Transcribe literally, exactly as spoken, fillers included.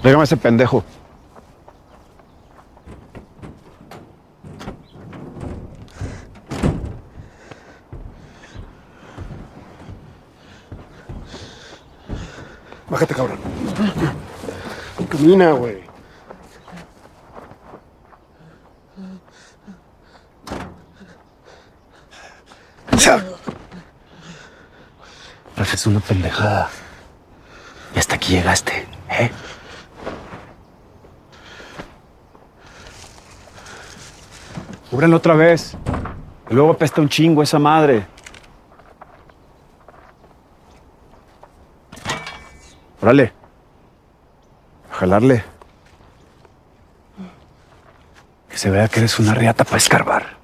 Déjame ese pendejo. Bájate, cabrón. Camina, güey. Es una pendejada. Y hasta aquí llegaste, ¿eh? Cúbranlo otra vez. Que luego apesta un chingo esa madre. Órale. A jalarle. Que se vea que eres una riata para escarbar.